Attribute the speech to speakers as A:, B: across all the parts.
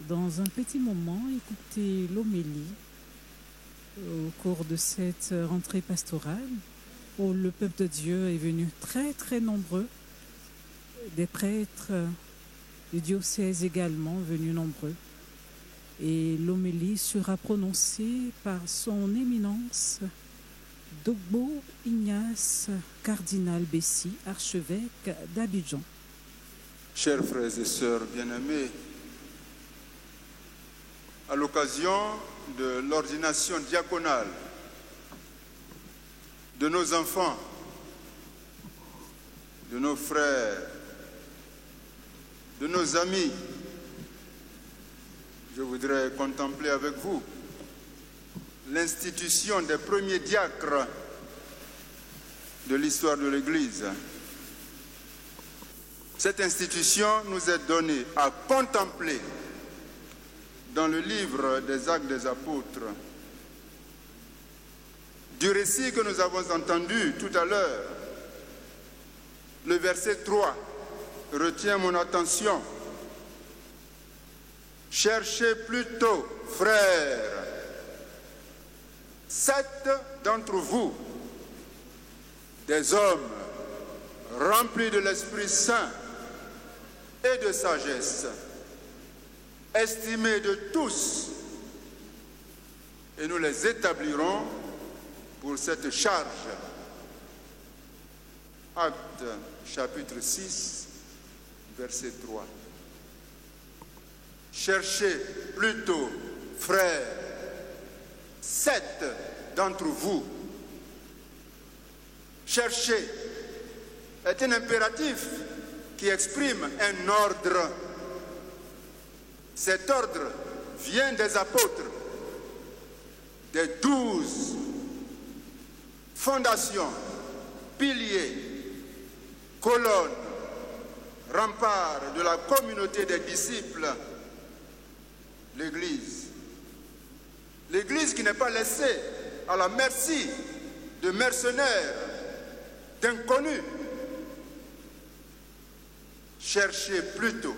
A: dans un petit moment, écouter l'homélie au cours de cette rentrée pastorale où le peuple de Dieu est venu très très nombreux, des prêtres du diocèse également venus nombreux. Et l'homélie sera prononcée par son éminence Dogbo Ignace Cardinal Bessy, archevêque d'Abidjan.
B: Chers frères et sœurs bien-aimés, à l'occasion de l'ordination diaconale de nos enfants, de nos frères, de nos amis, je voudrais contempler avec vous l'institution des premiers diacres de l'histoire de l'Église. Cette institution nous est donnée à contempler dans le livre des Actes des Apôtres. Du récit que nous avons entendu tout à l'heure, le verset 3 retient mon attention. Cherchez plutôt, frères, 7 d'entre vous, des hommes remplis de l'Esprit Saint et de sagesse, estimés de tous, et nous les établirons pour cette charge. Actes chapitre 6, verset 3. Cherchez plutôt, frères, 7 d'entre vous. Chercher est un impératif qui exprime un ordre. Cet ordre vient des apôtres, des 12 fondations, piliers, colonnes, remparts de la communauté des disciples, l'Église. L'Église qui n'est pas laissée à la merci de mercenaires, d'inconnus. Cherchez plutôt.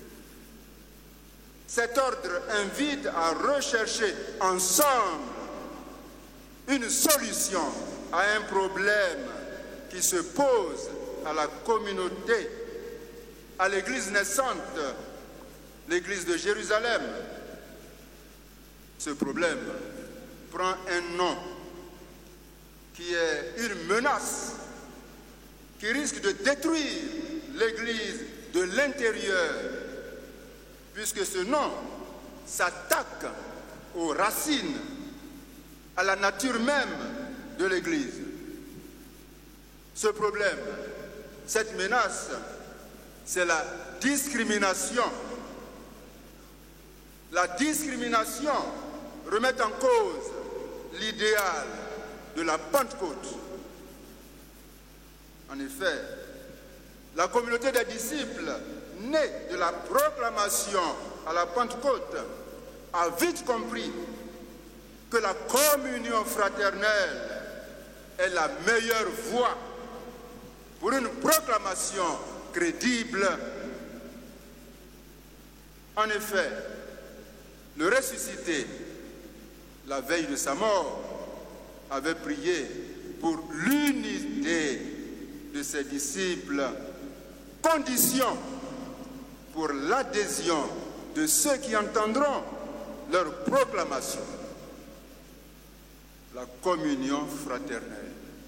B: Cet ordre invite à rechercher ensemble une solution à un problème qui se pose à la communauté, à l'Église naissante, l'Église de Jérusalem. Ce problème prend un nom qui est une menace qui risque de détruire l'Église de l'intérieur, puisque ce nom s'attaque aux racines, à la nature même de l'Église. Ce problème, cette menace, c'est la discrimination. La discrimination remet en cause l'idéal de la Pentecôte. En effet, la communauté des disciples, née de la proclamation à la Pentecôte, a vite compris que la communion fraternelle est la meilleure voie pour une proclamation crédible. En effet, le ressuscité, la veille de sa mort, avait prié pour l'unité de ses disciples, condition pour l'adhésion de ceux qui entendront leur proclamation. La communion fraternelle.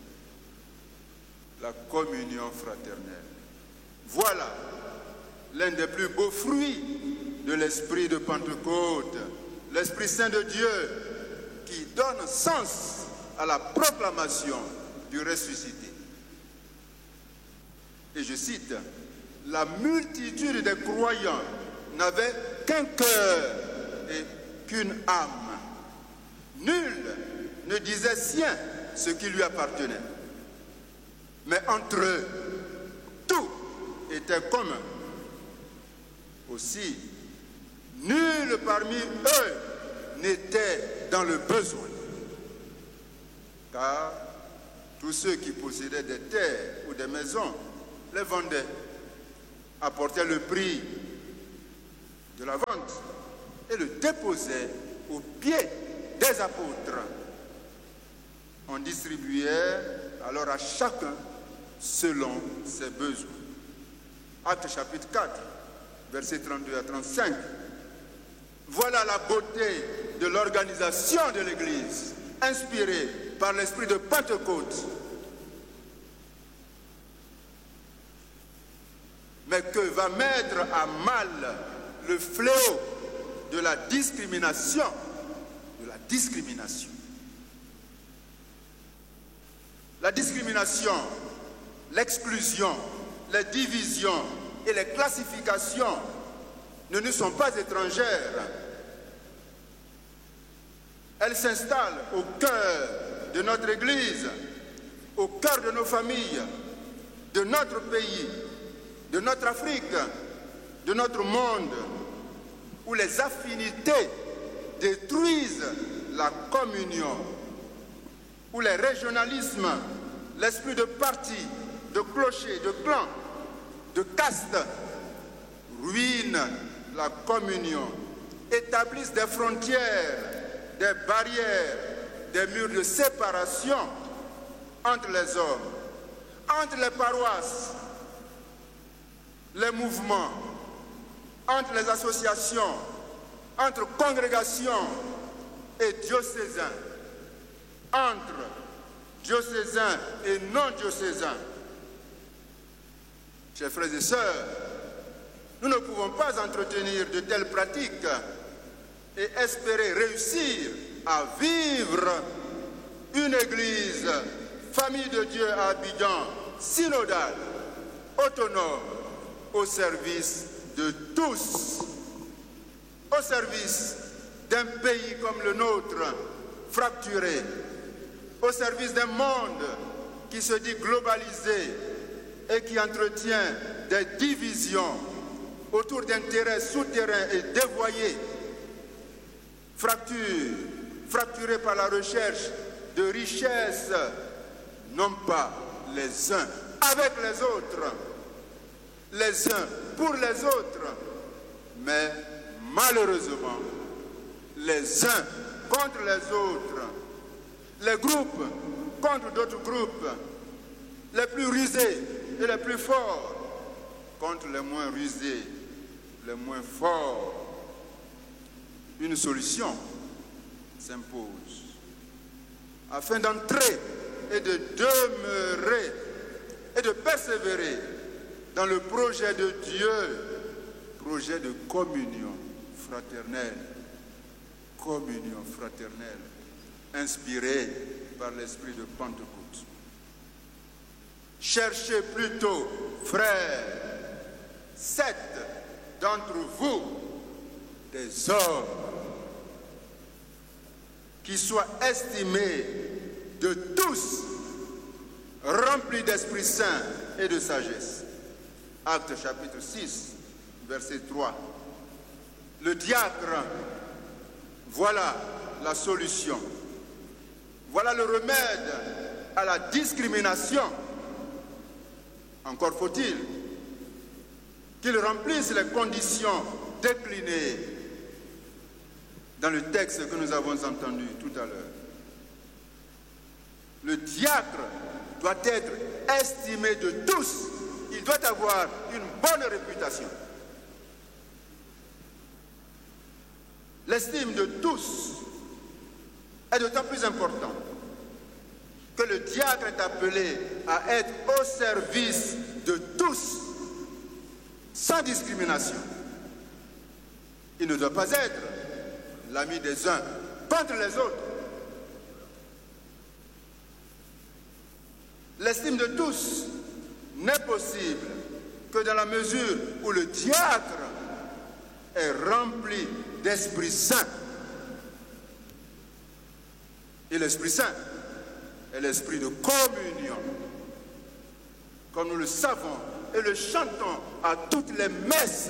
B: La communion fraternelle. Voilà l'un des plus beaux fruits de l'esprit de Pentecôte, l'Esprit Saint de Dieu qui donne sens à la proclamation du ressuscité. Et je cite, « La multitude des croyants n'avait qu'un cœur et qu'une âme. Nul ne disait sien ce qui lui appartenait. Mais entre eux, tout était commun. Aussi, nul parmi eux n'était dans le besoin. Car tous ceux qui possédaient des terres ou des maisons les vendaient, apportaient le prix de la vente et le déposaient aux pieds des apôtres. On distribuait alors à chacun selon ses besoins. Actes chapitre 4, versets 32 à 35. Voilà la beauté de l'organisation de l'Église, inspirée par l'esprit de Pentecôte. Mais que va mettre à mal le fléau de la discrimination, La discrimination, l'exclusion, les divisions et les classifications ne nous sont pas étrangères. Elles s'installent au cœur de notre Église, au cœur de nos familles, de notre pays, de notre Afrique, de notre monde, où les affinités détruisent la communion, où les régionalismes, l'esprit de parti, de clocher, de clan, de caste, ruinent la communion, établissent des frontières, des barrières, des murs de séparation entre les hommes, entre les paroisses, les mouvements, entre les associations, entre congrégations et diocésains, entre diocésains et non-diocésains. Chers frères et sœurs, nous ne pouvons pas entretenir de telles pratiques et espérer réussir à vivre une église, famille de Dieu à Abidjan, synodale, autonome, au service de tous, au service d'un pays comme le nôtre, fracturé, au service d'un monde qui se dit globalisé et qui entretient des divisions autour d'intérêts souterrains et dévoyés, fracturés par la recherche de richesses, non pas les uns avec les autres, les uns pour les autres, mais malheureusement, les uns contre les autres, les groupes contre d'autres groupes, les plus rusés et les plus forts contre les moins rusés, les moins forts. Une solution s'impose afin d'entrer et de demeurer et de persévérer dans le projet de Dieu, projet de communion fraternelle, inspiré par l'esprit de Pentecôte. Cherchez plutôt, frères, 7 d'entre vous, des hommes qui soient estimés de tous, remplis d'Esprit Saint et de sagesse. Actes chapitre 6, verset 3. Le diacre, voilà la solution. Voilà le remède à la discrimination. Encore faut-il qu'il remplisse les conditions déclinées dans le texte que nous avons entendu tout à l'heure. Le diacre doit être estimé de tous. Il doit avoir une bonne réputation. L'estime de tous est d'autant plus importante que le diacre est appelé à être au service de tous, sans discrimination. Il ne doit pas être l'ami des uns contre les autres. L'estime de tous n'est possible que dans la mesure où le diacre est rempli d'Esprit Saint. Et l'Esprit Saint est l'esprit de communion. Comme nous le savons et le chantons à toutes les messes.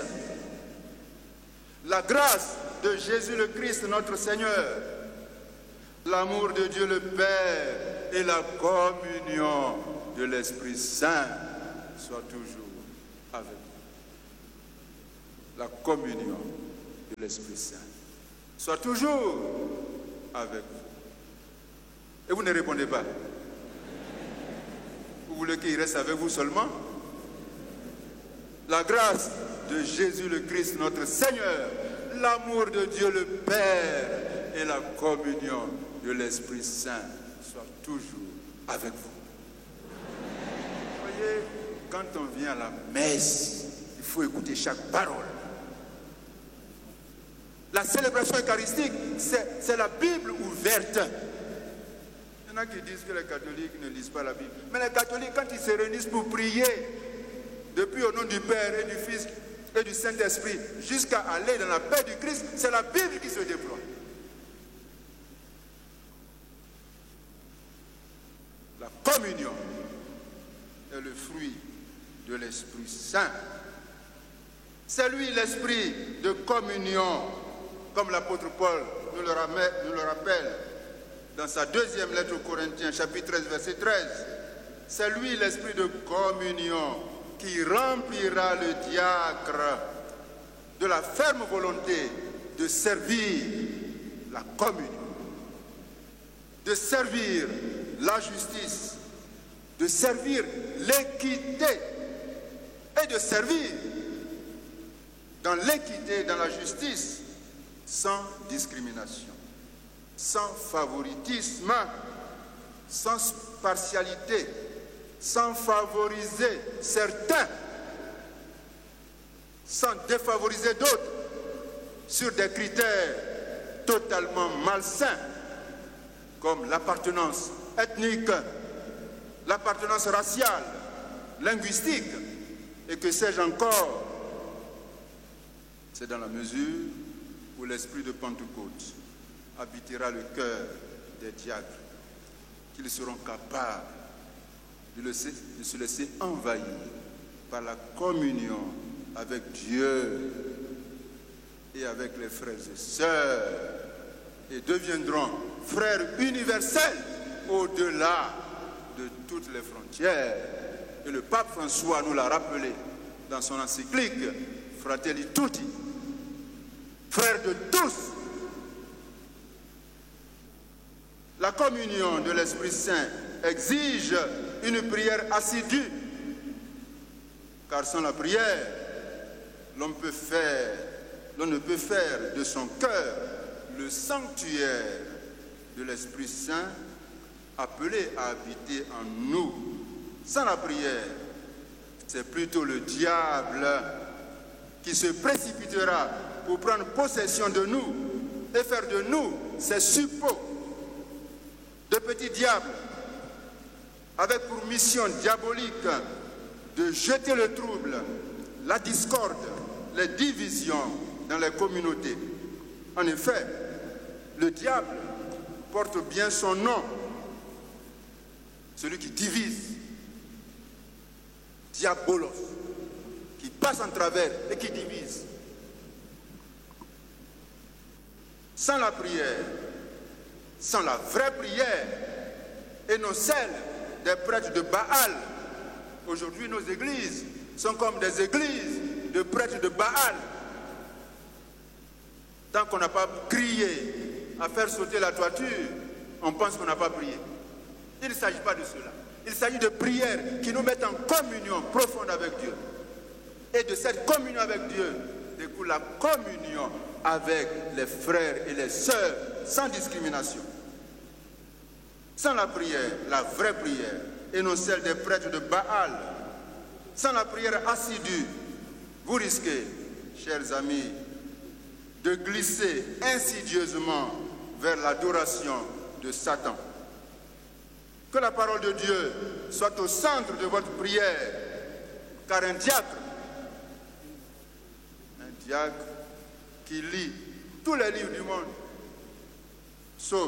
B: La grâce de Jésus le Christ, notre Seigneur, l'amour de Dieu le Père et la communion de l'Esprit Saint soient toujours avec nous. La communion de l'Esprit Saint. soit toujours avec vous. Et vous ne répondez pas. Vous voulez qu'il reste avec vous seulement? La grâce de Jésus le Christ, notre Seigneur, l'amour de Dieu le Père et la communion de l'Esprit Saint soient toujours avec vous. Vous voyez, quand on vient à la messe, il faut écouter chaque parole. La célébration eucharistique, c'est la Bible ouverte. Il y en a qui disent que les catholiques ne lisent pas la Bible. Mais les catholiques, quand ils se réunissent pour prier, depuis au nom du Père et du Fils et du Saint-Esprit, jusqu'à aller dans la paix du Christ, c'est la Bible qui se déploie. La communion est le fruit de l'Esprit Saint. C'est lui l'esprit de communion, comme l'apôtre Paul nous le rappelle dans sa deuxième lettre aux Corinthiens, chapitre 13, verset 13. C'est lui l'esprit de communion qui remplira le diacre de la ferme volonté de servir la communion, de servir la justice, de servir l'équité et de servir dans l'équité et dans la justice sans discrimination, sans favoritisme, sans partialité, sans favoriser certains, sans défavoriser d'autres, sur des critères totalement malsains, comme l'appartenance ethnique, l'appartenance raciale, linguistique, et que sais-je encore. C'est dans la mesure où l'esprit de Pentecôte habitera le cœur des diacres qu'ils seront capables de se laisser envahir par la communion avec Dieu et avec les frères et sœurs et deviendront frères universels au-delà de toutes les frontières. Et le pape François nous l'a rappelé dans son encyclique Fratelli Tutti, frères de tous. La communion de l'Esprit Saint exige une prière assidue, car sans la prière, l'on ne peut faire de son cœur le sanctuaire de l'Esprit Saint appelé à habiter en nous. Sans la prière, c'est plutôt le diable qui se précipitera pour prendre possession de nous et faire de nous ses suppôts de petits diables, avec pour mission diabolique de jeter le trouble, la discorde, les divisions dans les communautés. En effet, le diable porte bien son nom, celui qui divise, diabolos, qui passe en travers et qui divise. Sans la prière, sans la vraie prière, et non celle des prêtres de Baal. Aujourd'hui, nos églises sont comme des églises de prêtres de Baal. Tant qu'on n'a pas crié à faire sauter la toiture, on pense qu'on n'a pas prié. Il ne s'agit pas de cela. Il s'agit de prières qui nous mettent en communion profonde avec Dieu. Et de cette communion avec Dieu découle la communion avec les frères et les sœurs, sans discrimination. Sans la prière, la vraie prière, et non celle des prêtres de Baal, sans la prière assidue, vous risquez, chers amis, de glisser insidieusement vers l'adoration de Satan. Que la parole de Dieu soit au centre de votre prière, car un diacre qui lit tous les livres du monde, sauf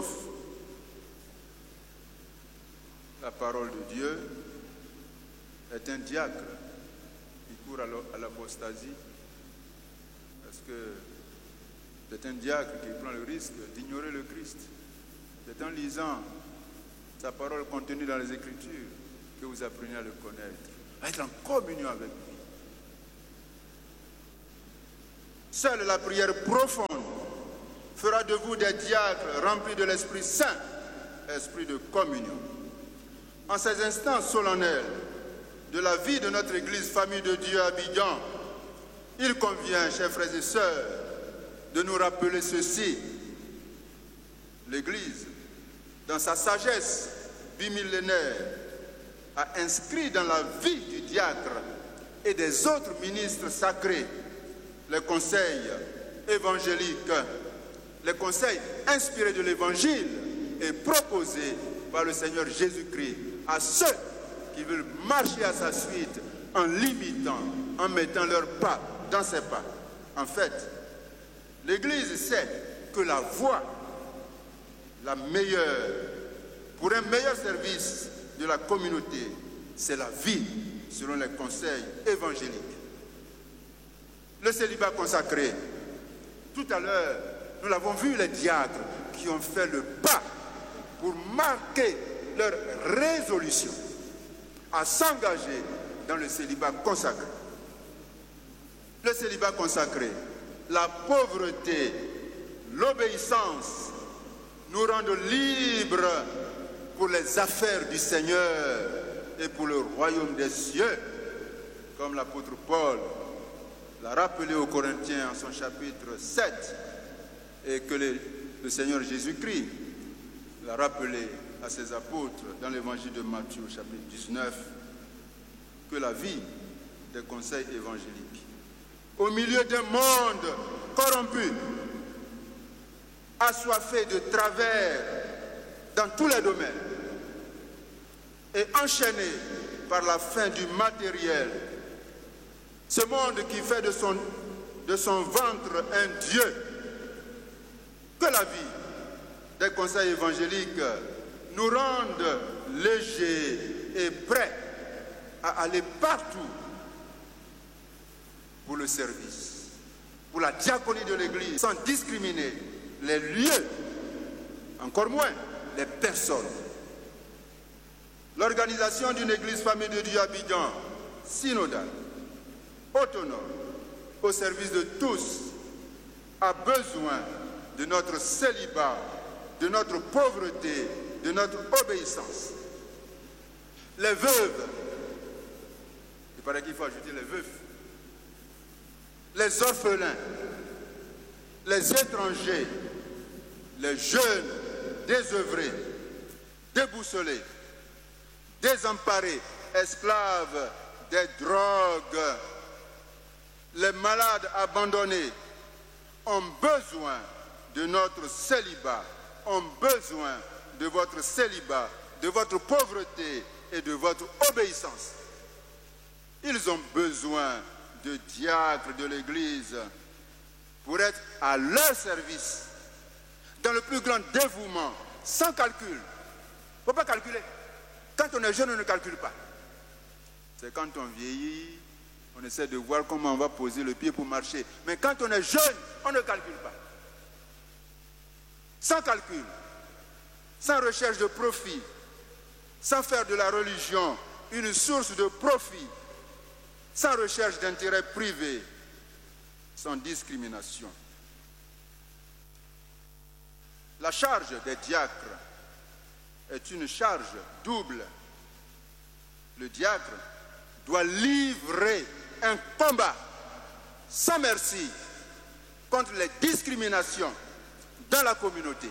B: la parole de Dieu, est un diacre qui court à l'apostasie, parce que c'est un diacre qui prend le risque d'ignorer le Christ. C'est en lisant sa parole contenue dans les Écritures que vous apprenez à le connaître, à être en communion avec lui. Seule la prière profonde fera de vous des diacres remplis de l'Esprit Saint, esprit de communion. En ces instants solennels de la vie de notre Église Famille de Dieu à Abidjan, il convient, chers frères et sœurs, de nous rappeler ceci. L'Église, dans sa sagesse bimillénaire, a inscrit dans la vie du diacre et des autres ministres sacrés les conseils évangéliques, les conseils inspirés de l'Évangile et proposés par le Seigneur Jésus-Christ à ceux qui veulent marcher à sa suite en l'imitant, en mettant leurs pas dans ses pas. En fait, l'Église sait que la voie la meilleure pour un meilleur service de la communauté, c'est la vie selon les conseils évangéliques. Le célibat consacré, tout à l'heure, nous l'avons vu, les diacres qui ont fait le pas pour marquer leur résolution à s'engager dans le célibat consacré. Le célibat consacré, la pauvreté, l'obéissance nous rendent libres pour les affaires du Seigneur et pour le royaume des cieux, comme l'apôtre Paul l'a rappelé aux Corinthiens en son chapitre 7, et que le Seigneur Jésus-Christ l'a rappelé à ses apôtres dans l'évangile de Matthieu au chapitre 19, que la vie des conseils évangéliques, au milieu d'un monde corrompu, assoiffé de travers dans tous les domaines et enchaîné par la faim du matériel, ce monde qui fait de son ventre un Dieu, que la vie des conseils évangéliques nous rende légers et prêts à aller partout pour le service, pour la diaconie de l'Église, sans discriminer les lieux, encore moins les personnes. L'organisation d'une Église Famille de Dieu à Abidjan, synodale, autonome, au service de tous, a besoin de notre célibat, de notre pauvreté, de notre obéissance. Les veuves, il paraît qu'il faut ajouter les veufs, les orphelins, les étrangers, les jeunes désœuvrés, déboussolés, désemparés, esclaves des drogues, les malades abandonnés ont besoin de notre célibat, ont besoin de votre célibat, de votre pauvreté et de votre obéissance. Ils ont besoin de diacres de l'Église pour être à leur service, dans le plus grand dévouement, sans calcul. Il ne faut pas calculer. Quand on est jeune, on ne calcule pas. C'est quand on vieillit, on essaie de voir comment on va poser le pied pour marcher. Mais quand on est jeune, on ne calcule pas. Sans calcul, sans recherche de profit, sans faire de la religion une source de profit, sans recherche d'intérêt privé, sans discrimination. La charge des diacres est une charge double. Le diacre doit livrer un combat sans merci contre les discriminations dans la communauté.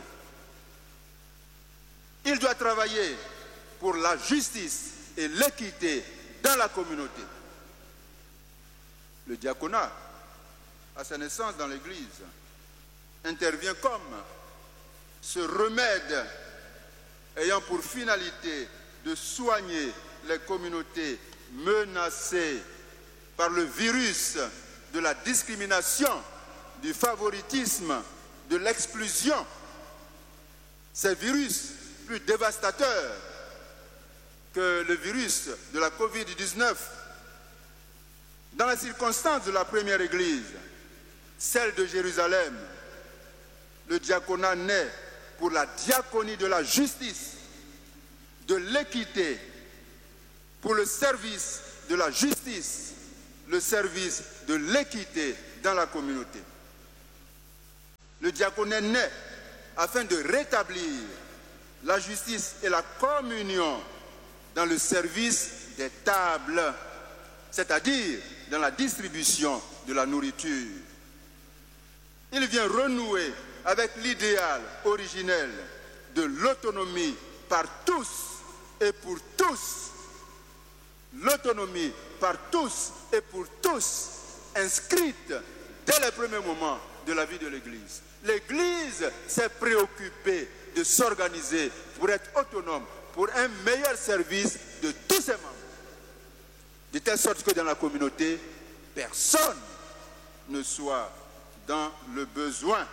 B: Il doit travailler pour la justice et l'équité dans la communauté. Le diaconat, à sa naissance dans l'Église, intervient comme ce remède ayant pour finalité de soigner les communautés menacées par le virus de la discrimination, du favoritisme, de l'exclusion. Ces virus plus dévastateurs que le virus de la Covid-19. Dans la circonstance de la première Église, celle de Jérusalem, le diaconat naît pour la diaconie de la justice, de l'équité, pour le service de la justice, le service de l'équité dans la communauté. Le diaconé naît afin de rétablir la justice et la communion dans le service des tables, c'est-à-dire dans la distribution de la nourriture. Il vient renouer avec l'idéal originel de l'autonomie par tous et pour tous. L'autonomie par tous et pour tous, inscrite dès les premiers moments de la vie de l'Église. L'Église s'est préoccupée de s'organiser pour être autonome, pour un meilleur service de tous ses membres. De telle sorte que dans la communauté, personne ne soit dans le besoin.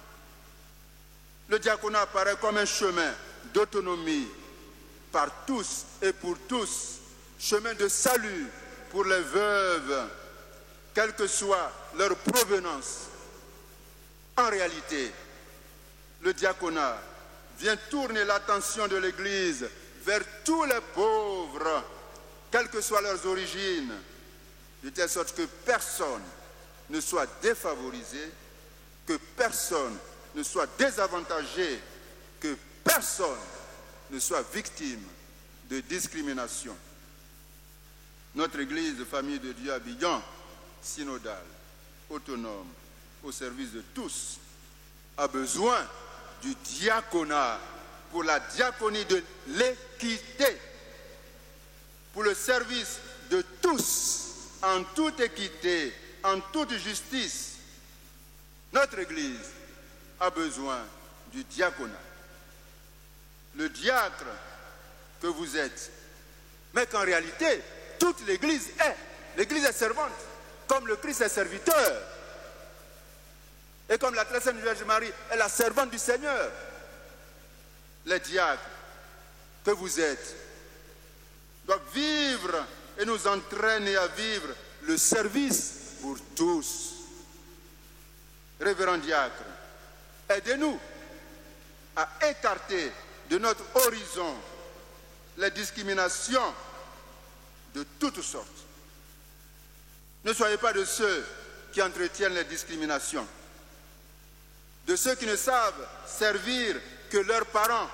B: Le diaconat apparaît comme un chemin d'autonomie par tous et pour tous, chemin de salut pour les veuves, quelle que soit leur provenance. En réalité, le diaconat vient tourner l'attention de l'Église vers tous les pauvres, quelles que soient leurs origines, de telle sorte que personne ne soit défavorisé, que personne ne soit désavantagé, que personne ne soit victime de discrimination. Notre Église, famille de Dieu Abidjan, synodale, autonome, au service de tous, a besoin du diaconat pour la diaconie de l'équité, pour le service de tous, en toute équité, en toute justice. Notre Église a besoin du diaconat. Le diacre que vous êtes, mais qu'en réalité, toute l'Église est. L'Église est servante, comme le Christ est serviteur. Et comme la très sainte Vierge Marie est la servante du Seigneur. Les diacres que vous êtes doivent vivre et nous entraîner à vivre le service pour tous. Révérend diacre, aidez-nous à écarter de notre horizon les discriminations de toutes sortes. Ne soyez pas de ceux qui entretiennent les discriminations, de ceux qui ne savent servir que leurs parents,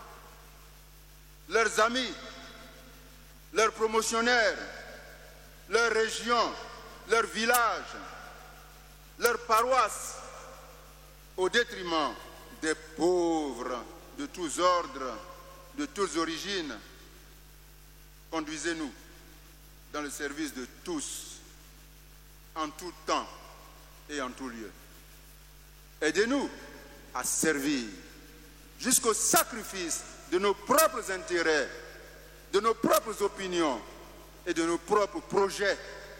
B: leurs amis, leurs promotionnaires, leur région, leur village, leur paroisse, au détriment des pauvres de tous ordres, de toutes origines. Conduisez-nous dans le service de tous, en tout temps et en tout lieu. Aidez-nous à servir jusqu'au sacrifice de nos propres intérêts, de nos propres opinions et de nos propres projets.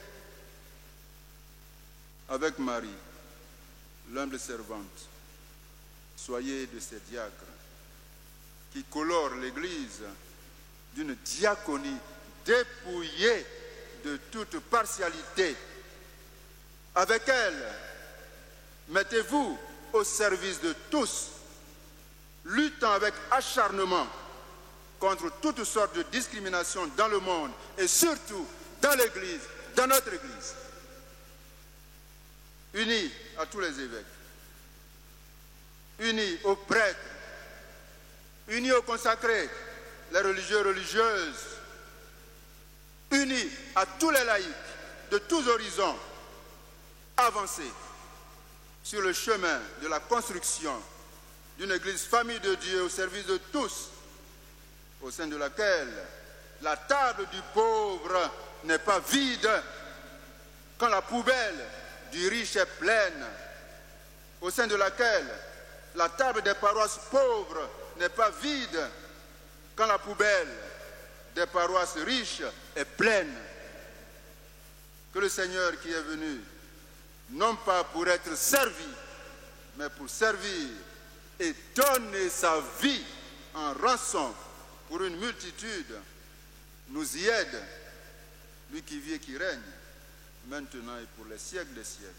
B: Avec Marie, l'humble servante, soyez de ces diacres qui colorent l'Église d'une diaconie dépouillée de toute partialité. Avec elle, mettez-vous au service de tous, luttant avec acharnement contre toutes sortes de discriminations dans le monde et surtout dans l'Église, dans notre Église. Unis à tous les évêques, unis aux prêtres, unis aux consacrés, les religieux, religieuses, unis à tous les laïcs de tous horizons, avancez sur le chemin de la construction d'une Église famille de Dieu au service de tous, au sein de laquelle la table du pauvre n'est pas vide quand la poubelle du riche est pleine, au sein de laquelle la table des paroisses pauvres n'est pas vide quand la poubelle des paroisses riches est pleine. Que le Seigneur qui est venu, non pas pour être servi, mais pour servir et donner sa vie en rançon pour une multitude, nous y aide, lui qui vit et qui règne, maintenant et pour les siècles des siècles.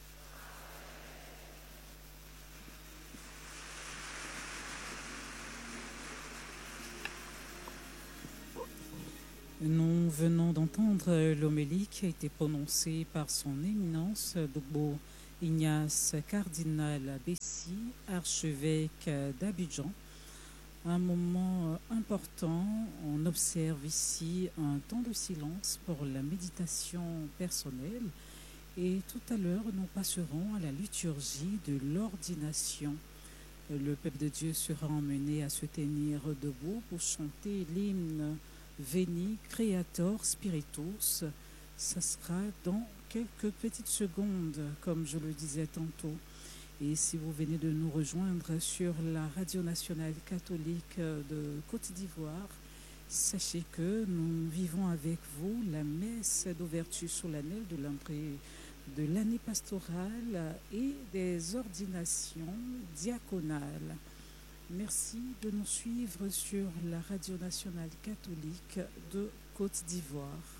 A: Nous venons d'entendre l'homélie qui a été prononcée par son éminence Dogbo Ignace Cardinal Bessy, archevêque d'Abidjan. Un moment important, on observe ici un temps de silence pour la méditation personnelle et tout à l'heure nous passerons à la liturgie de l'ordination. Le peuple de Dieu sera emmené à se tenir debout pour chanter l'hymne Veni Creator Spiritus. Ça sera dans quelques petites secondes, comme je le disais tantôt. Et si vous venez de nous rejoindre sur la Radio Nationale Catholique de Côte d'Ivoire, sachez que nous vivons avec vous la messe d'ouverture solennelle de l'entrée de l'année pastorale et des ordinations diaconales. Merci de nous suivre sur la Radio Nationale Catholique de Côte d'Ivoire.